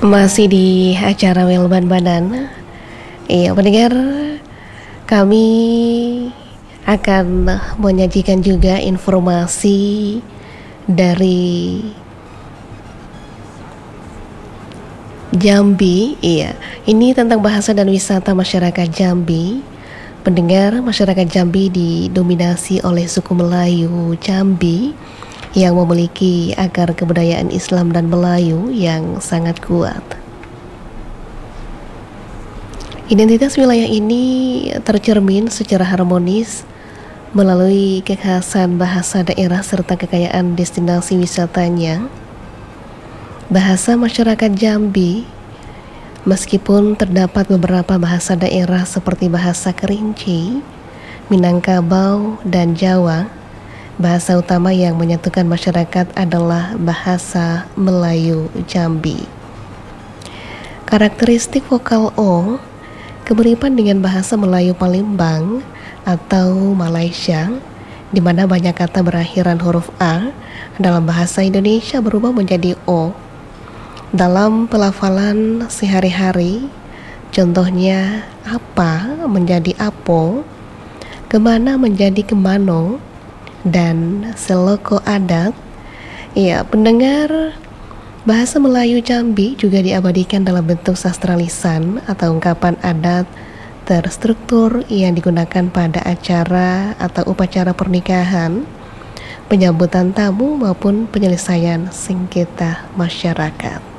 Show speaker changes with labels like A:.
A: Masih di acara Welban Badan. Iya, pendengar, kami akan menyajikan juga informasi dari Jambi. Iya, ini tentang bahasa dan wisata masyarakat Jambi. Pendengar, masyarakat Jambi didominasi oleh suku Melayu Jambi yang memiliki akar kebudayaan Islam dan Melayu yang sangat kuat. Identitas wilayah ini tercermin secara harmonis melalui kekhasan bahasa daerah serta kekayaan destinasi wisatanya. Bahasa masyarakat Jambi, meskipun terdapat beberapa bahasa daerah seperti bahasa Kerinci, Minangkabau, dan Jawa, bahasa utama yang menyatukan masyarakat adalah bahasa Melayu Jambi. Karakteristik vokal O kemiripan dengan bahasa Melayu Palembang atau Malaysia, di mana banyak kata berakhiran huruf A dalam bahasa Indonesia berubah menjadi O. Dalam pelafalan sehari-hari, contohnya apa menjadi apo, kemana menjadi kemano, dan seloko adat. Ya, pendengar, bahasa Melayu Jambi juga diabadikan dalam bentuk sastra lisan atau ungkapan adat terstruktur yang digunakan pada acara atau upacara pernikahan, penyambutan tamu maupun penyelesaian sengketa masyarakat.